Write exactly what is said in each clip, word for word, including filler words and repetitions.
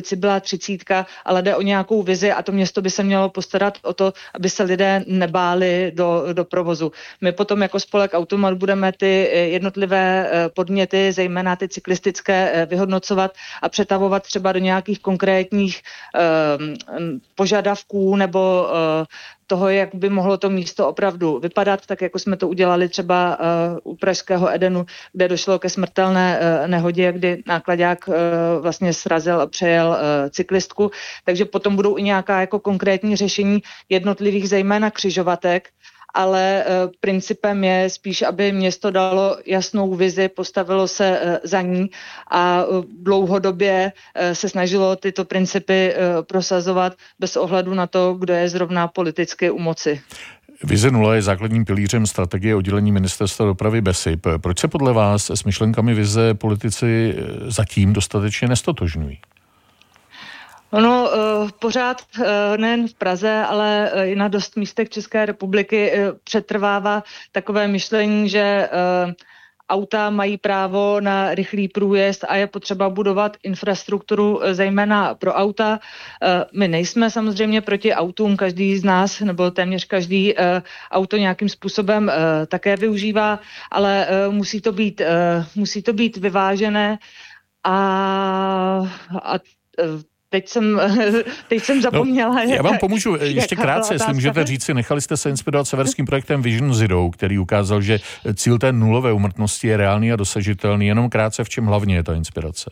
ulici byla třicítka, ale jde o nějakou vizi a to město by se mělo postarat o to, aby se lidé nebáli do, do provozu. My potom jako spolek Automat budeme ty jednotlivé podněty, zejména ty cyklistické, vyhodnocovat a přetavovat třeba do nějakých konkrétních um, požadavků nebo uh, toho, jak by mohlo to místo opravdu vypadat, tak jako jsme to udělali třeba uh, u pražského Edenu, kde došlo ke smrtelné uh, nehodě, kdy náklaďák uh, vlastně srazil a přejel uh, cyklistku. Takže potom budou i nějaká jako konkrétní řešení jednotlivých zejména křižovatek, ale uh, principem je spíš, aby město dalo jasnou vizi, postavilo se uh, za ní a uh, dlouhodobě uh, se snažilo tyto principy uh, prosazovat bez ohledu na to, kdo je zrovna politicky u moci. Vize nula je základním pilířem strategie oddělení Ministerstva dopravy BESIP. Proč se podle vás s myšlenkami vize politici zatím dostatečně nestotožňují? Ono uh, pořád uh, nejen v Praze, ale uh, i na dost místech České republiky uh, přetrvává takové myšlení, že uh, auta mají právo na rychlý průjezd a je potřeba budovat infrastrukturu uh, zejména pro auta. Uh, my nejsme samozřejmě proti autům, každý z nás, nebo téměř každý uh, auto nějakým způsobem uh, také využívá, ale uh, musí to být, uh, musí to být vyvážené a, a uh, Teď jsem, teď jsem zapomněla. No, já vám pomůžu ještě krátce, jestli můžete říct si, nechali jste se inspirovat severským projektem Vision Zero, který ukázal, že cíl té nulové úmrtnosti je reálný a dosažitelný. Jenom krátce, v čem hlavně je ta inspirace?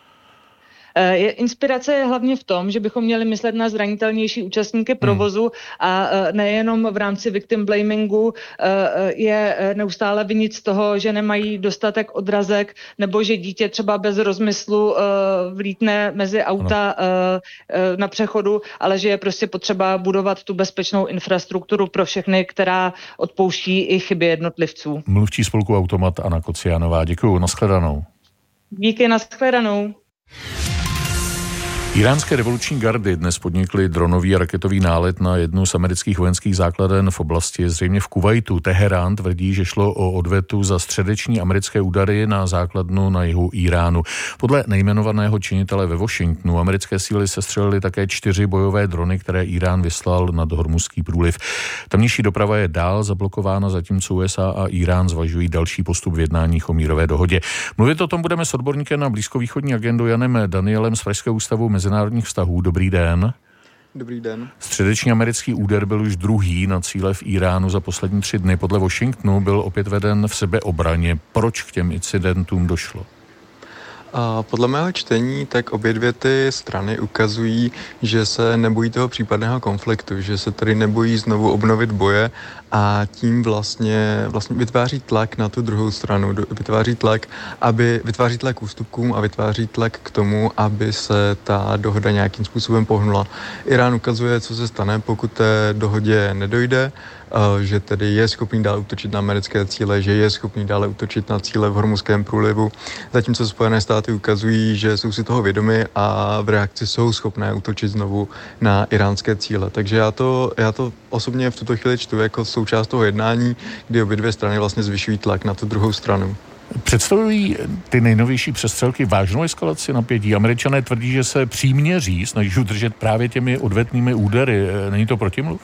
Je, inspirace je hlavně v tom, že bychom měli myslet na zranitelnější účastníky provozu hmm. a nejenom v rámci victim blamingu je neustále vinit z toho, že nemají dostatek odrazek nebo že dítě třeba bez rozmyslu vlítne mezi auta ano. na přechodu, ale že je prostě potřeba budovat tu bezpečnou infrastrukturu pro všechny, která odpouští i chyby jednotlivců. Mluvčí spolku Automat Anna Kociánová. Děkuju, nashledanou. Díky, nashledanou. Íránské revoluční gardy dnes podnikly dronový a raketový nálet na jednu z amerických vojenských základen v oblasti, zřejmě v Kuvajtu. Teherán tvrdí, že šlo o odvetu za středeční americké údery na základnu na jihu Íránu. Podle nejmenovaného činitele ve Washingtonu americké síly sestřelily také čtyři bojové drony, které Írán vyslal nad Hormuzský průliv. Tamnější doprava je dál zablokována, zatímco U S A a Írán zvažují další postup v jednáních o mírové dohodě. Mluvit o tom budeme s odborníkem na blízkovýchodní agendu Janem Danielem z Pražského ústavu mezinárodních vztahů. Dobrý den. Dobrý den. Středeční americký úder byl už druhý na cíle v Íránu za poslední tři dny. Podle Washingtonu byl opět veden v sebeobraně. Proč k těm incidentům došlo? A podle mého čtení, tak obě dvě ty strany ukazují, že se nebojí toho případného konfliktu, že se tady nebojí znovu obnovit boje a tím vlastně, vlastně vytváří tlak na tu druhou stranu, vytváří tlak, aby, vytváří tlak k ústupkům a vytváří tlak k tomu, aby se ta dohoda nějakým způsobem pohnula. Irán ukazuje, co se stane, pokud té dohodě nedojde, že tedy je schopný dále útočit na americké cíle, že je schopný dále útočit na cíle v Hormuzském průlivu, zatímco Spojené státy ukazují, že jsou si toho vědomi a v reakci jsou schopné útočit znovu na iránské cíle. Takže já to, já to osobně v tuto chvíli čtu jako součást toho jednání, kdy obě dvě strany vlastně zvyšují tlak na tu druhou stranu. Představují ty nejnovější přestřelky vážnou eskalaci napětí? Američané tvrdí, že se příměří snaží udržet právě těmi odvetnými údery. Není to protimluv?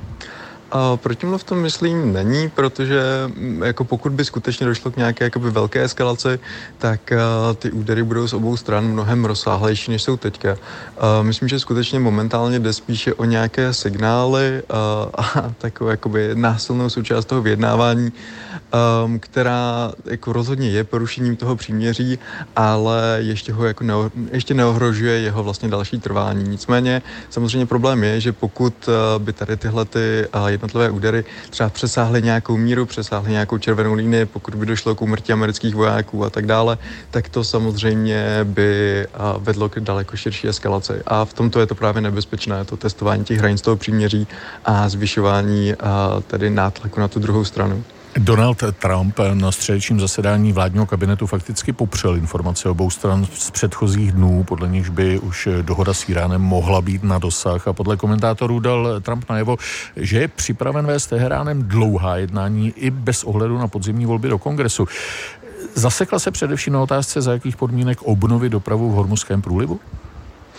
A protimluv v tom myslím není, protože jako pokud by skutečně došlo k nějaké jakoby velké eskalaci, tak uh, ty údery budou z obou stran mnohem rozsáhlejší, než jsou teďka. Uh, myslím, že skutečně momentálně jde spíše o nějaké signály uh, a takovou jakoby násilnou součást toho vyjednávání, um, která jako rozhodně je porušením toho příměří, ale ještě ho jako neo, ještě neohrožuje jeho vlastně další trvání. Nicméně samozřejmě problém je, že pokud uh, by tady tyhle ty uh, jednotlivé údery třeba přesáhly nějakou míru, přesáhly nějakou červenou linii, pokud by došlo k úmrtí amerických vojáků a tak dále, tak to samozřejmě by vedlo k daleko širší eskalaci. A v tomto je to právě nebezpečné, to testování těch hranic toho příměří a zvyšování tedy nátlaku na tu druhou stranu. Donald Trump na středečním zasedání vládního kabinetu fakticky popřel informace obou stran z předchozích dnů, podle nichž by už dohoda s Íránem mohla být na dosah, a podle komentátorů dal Trump najevo, že je připraven vést s Teheránem dlouhá jednání i bez ohledu na podzimní volby do kongresu. Zasekla se především na otázce, za jakých podmínek obnovit dopravu v Hormuzském průlivu?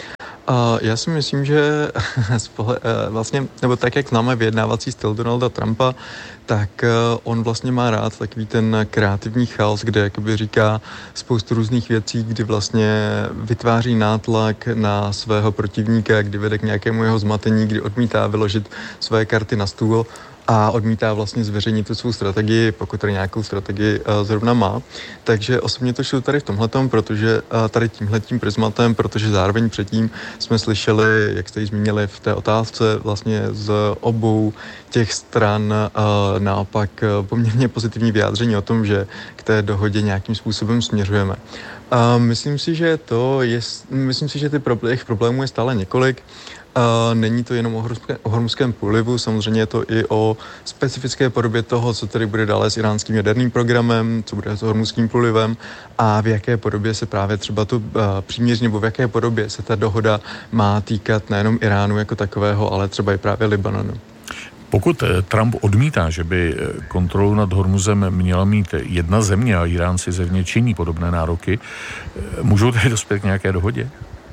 Uh, já si myslím, že spole, uh, vlastně, nebo tak, jak známe vyjednávací styl Donalda Trumpa, tak uh, on vlastně má rád takový ten kreativní chaos, kde jakoby říká spoustu různých věcí, kdy vlastně vytváří nátlak na svého protivníka, kdy vede k nějakému jeho zmatení, kdy odmítá vyložit své karty na stůl a odmítá vlastně zveřejnit tu svou strategii, pokud tady nějakou strategii uh, zrovna má. Takže osobně to šlo tady v tomhletom, protože uh, tady tímhletím prismatem, protože zároveň předtím jsme slyšeli, jak jste ji zmínili v té otázce, vlastně z obou těch stran uh, naopak uh, poměrně pozitivní vyjádření o tom, že k té dohodě nějakým způsobem směřujeme. Uh, myslím si, že to je, myslím si, že ty problémy, problémů je stále několik. Uh, není to jenom o, hormuzské, o hormuzském průlivu, samozřejmě je to i o specifické podobě toho, co tedy bude dále s iránským jaderným programem, co bude s hormuzským průlivem a v jaké podobě se právě třeba to uh, příměří, nebo v jaké podobě se ta dohoda má týkat nejenom Iránu jako takového, ale třeba i právě Libanonu. Pokud Trump odmítá, že by kontrolu nad Hormuzem měla mít jedna země a Irán si zevně činí podobné nároky, můžou tedy dospět k nějaké dohodě?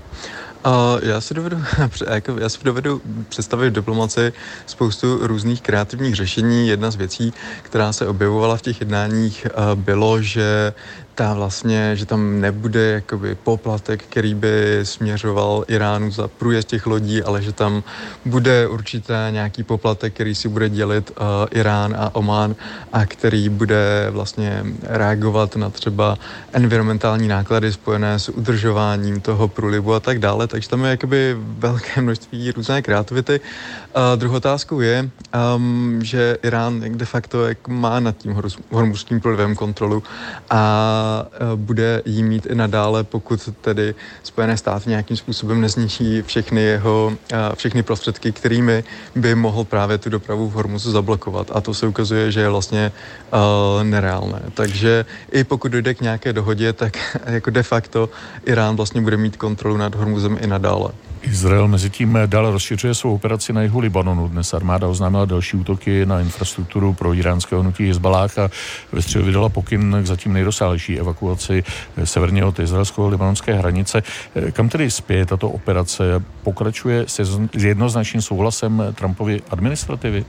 Uh, já si dovedu, jako, já si dovedu představit v diplomaci spoustu různých kreativních řešení. Jedna z věcí, která se objevovala v těch jednáních, uh, bylo, že ta vlastně, že tam nebude jakoby poplatek, který by směřoval Iránu za průjezd těch lodí, ale že tam bude určitě nějaký poplatek, který si bude dělit uh, Irán a Omán a který bude vlastně reagovat na třeba environmentální náklady spojené s udržováním toho průlivu a tak dále. Takže tam je jakoby velké množství různé kreativity. Uh, druhou otázkou je, um, že Irán de facto jak má nad tím hormuzským průlivem kontrolu a bude jí mít i nadále, pokud tedy Spojené státy nějakým způsobem nezničí všechny jeho, všechny prostředky, kterými by mohl právě tu dopravu v Hormuzu zablokovat. A to se ukazuje, že je vlastně uh, nereálné. Takže i pokud dojde k nějaké dohodě, tak jako de facto Irán vlastně bude mít kontrolu nad Hormuzem i nadále. Izrael mezi tím dále rozšiřuje svou operaci na jihu Libanonu. Dnes armáda oznámila další útoky na infrastrukturu pro iránského hnutí Hizballáh a ve středu vydala pokyn k zatím nejrozsáhlejší evakuaci severně od izraelsko-libanonské hranice. Kam tedy spěje tato operace? Pokračuje se s jednoznačným souhlasem Trumpovy administrativy?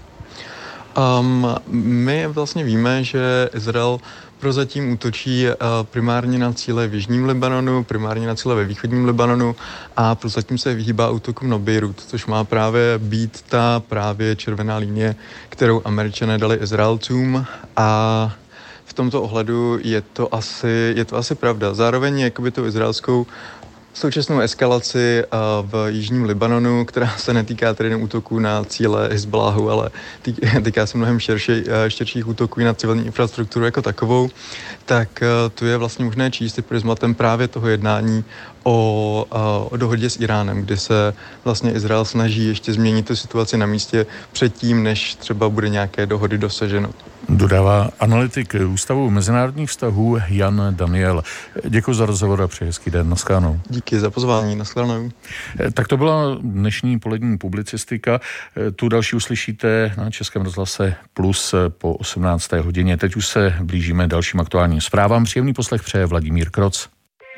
Um, my vlastně víme, že Izrael prozatím útočí uh, primárně na cíle v jižním Libanonu, primárně na cíle ve východním Libanonu a prozatím se vyhýbá útokům na Bejrút, což má právě být ta právě červená linie, kterou Američané dali Izraelcům a v tomto ohledu je to asi, je to asi pravda. Zároveň jakoby tou izraelskou současnou eskalaci v jižním Libanonu, která se netýká tedy jen útoků na cíle Hizballáhu, ale týká se mnohem širší, širších útoků na civilní infrastrukturu jako takovou, tak tu je vlastně možné číst prismatem právě toho jednání o, o dohodě s Iránem, kdy se vlastně Izrael snaží ještě změnit tu situaci na místě předtím, než třeba bude nějaké dohody dosaženo. Dodává analytik Ústavu mezinárodních vztahů Jan Daniel. Děkuji za rozhovor a přeji hezký den. Naschledanou. Díky za pozvání. Naschledanou. Tak to byla dnešní polední publicistika. Tu další uslyšíte na Českém rozhlase Plus po osmnácté hodině. Teď už se blížíme dalším aktuálním zprávám. Příjemný poslech přeje Vladimír Kroc.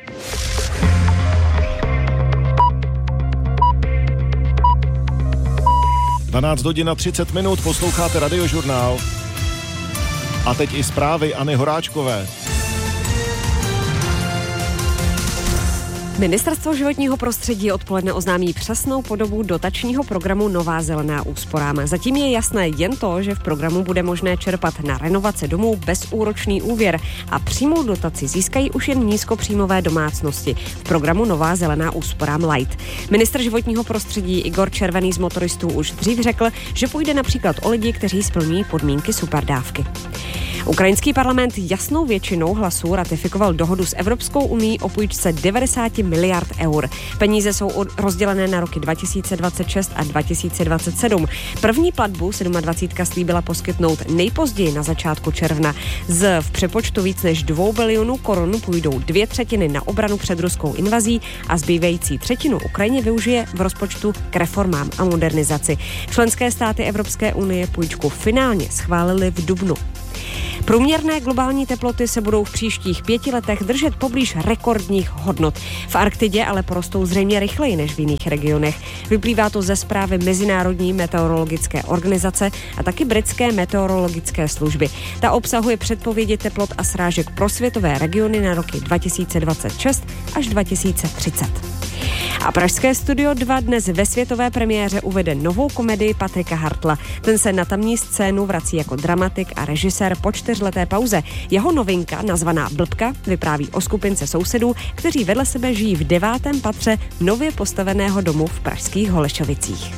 dvanáct hodin a třicet minut, posloucháte Radiožurnál. A teď i zprávy Anny Horáčkové. Ministerstvo životního prostředí odpoledne oznámí přesnou podobu dotačního programu Nová zelená úsporám. Zatím je jasné jen to, že v programu bude možné čerpat na renovace domů bezúročný úvěr a přímou dotaci získají už jen nízkopříjmové domácnosti v programu Nová zelená úsporám Light. Ministr životního prostředí Igor Červený z motoristů už dřív řekl, že půjde například o lidi, kteří splňují podmínky superdávky. Ukrajinský parlament jasnou většinou hlasů ratifikoval dohodu s Evropskou unií o půjčce devadesát miliard eur. Peníze jsou rozdělené na roky dva tisíce dvacet šest a dva tisíce dvacet sedm. První platbu dvacet sedm slíbila poskytnout nejpozději na začátku června. Z v přepočtu víc než dvou bilionů korun půjdou dvě třetiny na obranu před ruskou invazí a zbývající třetinu Ukrajině využije v rozpočtu k reformám a modernizaci. Členské státy Evropské unie půjčku finálně schválily v dubnu. Průměrné globální teploty se budou v příštích pěti letech držet poblíž rekordních hodnot. V Arktidě ale porostou zřejmě rychleji než v jiných regionech. Vyplývá to ze zprávy Mezinárodní meteorologické organizace a taky britské meteorologické služby. Ta obsahuje předpovědi teplot a srážek pro světové regiony na roky dva tisíce dvacet šest až dva tisíce třicet. A pražské Studio dva dnes ve světové premiéře uvede novou komedii Patrika Hartla. Ten se na tamní scénu vrací jako dramatik a režisér po čtyřleté pauze. Jeho novinka, nazvaná Blbka, vypráví o skupince sousedů, kteří vedle sebe žijí v devátém patře nově postaveného domu v pražských Holešovicích.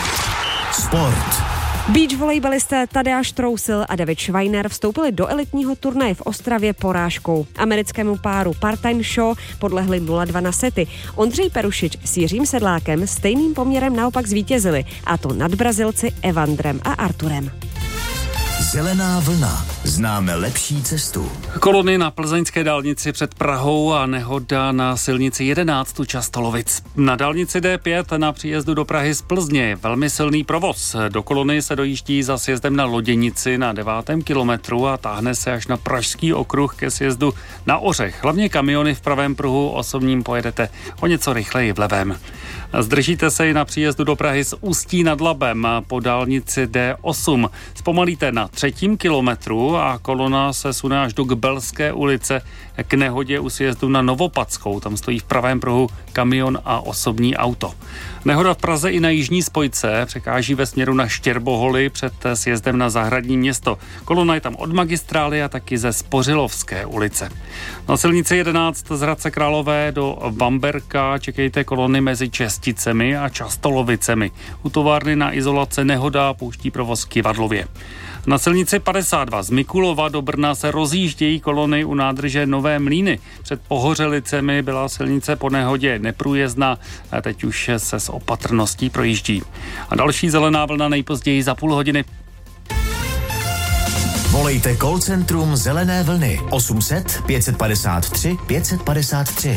Sport. Beach volejbalisté Tadeáš Trousil a David Schweiner vstoupili do elitního turnaje v Ostravě porážkou. Americkému páru Part-Time Show podlehli nula dva na sety. Ondřej Perušič s Jiřím Sedlákem stejným poměrem naopak zvítězili, a to nad Brazilci Evandrem a Arturem. Zelená vlna. Známe lepší cestu. Kolony na plzeňské dálnici před Prahou a nehoda na silnici jedenáct u Častolovic. Na dálnici D pět na příjezdu do Prahy z Plzně je velmi silný provoz. Do kolony se dojíždí za sjezdem na Loděnici na devátém kilometru a táhne se až na Pražský okruh ke sjezdu na Ořech. Hlavně kamiony v pravém pruhu, osobním pojedete o něco rychleji v levém. Zdržíte se i na příjezdu do Prahy z Ústí nad Labem po dálnici D osm. Zpomalíte na třetím kilometru a kolona se sune až do Gbelské ulice k nehodě u sjezdu na Novopadskou. Tam stojí v pravém pruhu kamion a osobní auto. Nehoda v Praze i na jižní spojce překáží ve směru na Štěrboholy před sjezdem na Zahradní město. Kolona je tam od magistrály a taky ze Spořilovské ulice. Na silnici jedenáct z Hradce Králové do Bamberka čekejte kolony mezi Česticemi a Častolovicemi. U továrny na izolace nehoda pouští provoz Kivadlově. Na silnici padesát dva z Mikulova do Brna se rozjíždějí kolony u nádrže Nové Mlýny. Před Pohořelicemi byla silnice po nehodě neprůjezdná a teď už se s opatrností projíždí. A další zelená vlna nejpozději za půl hodiny. Volejte call centrum Zelené vlny osm set pět padesát tři pět padesát tři.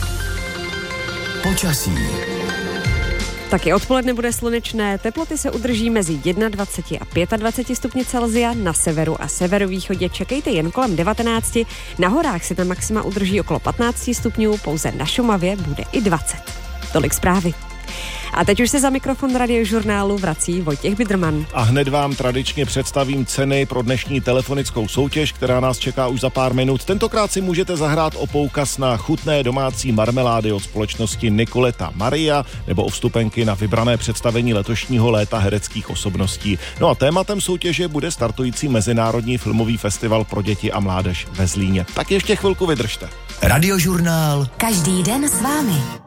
Počasí. Taky odpoledne bude slunečné, teploty se udrží mezi dvacet jedna a dvacet pět stupni Celsia, na severu a severovýchodě čekejte jen kolem devatenáct, na horách se ta maxima udrží okolo patnáct stupňů, pouze na Šumavě bude i dvacet. Tolik zprávy. A teď už se za mikrofon Radiožurnálu vrací Vojtěch Bidrman. A hned vám tradičně představím ceny pro dnešní telefonickou soutěž, která nás čeká už za pár minut. Tentokrát si můžete zahrát o poukaz na chutné domácí marmelády od společnosti Nicoleta Maria nebo o vstupenky na vybrané představení letošního léta hereckých osobností. No a tématem soutěže bude startující Mezinárodní filmový festival pro děti a mládež ve Zlíně. Tak ještě chvilku vydržte. Radiožurnál. Každý den s vámi.